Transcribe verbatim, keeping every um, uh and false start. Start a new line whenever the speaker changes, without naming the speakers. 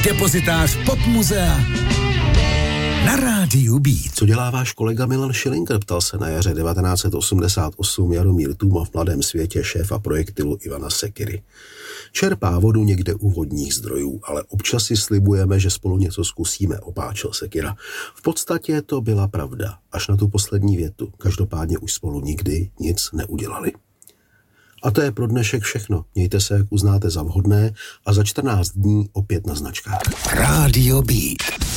Depozitář Popmuzea na rádiu Beat.
Co dělá váš kolega Milan Schillinger, ptal se na jaře devatenáct set osmdesát osm Jaromír Tůma v Mladém světě šéfa projektilu Ivana Sekyry. Čerpá vodu někde u vodních zdrojů, ale občas si slibujeme, že spolu něco zkusíme, opáčil Sekyra. V podstatě to byla pravda, až na tu poslední větu. Každopádně už spolu nikdy nic neudělali. A to je pro dnešek všechno. Mějte se, jak uznáte za vhodné, a za čtrnáct dní opět na značkách.
Rádio Beat.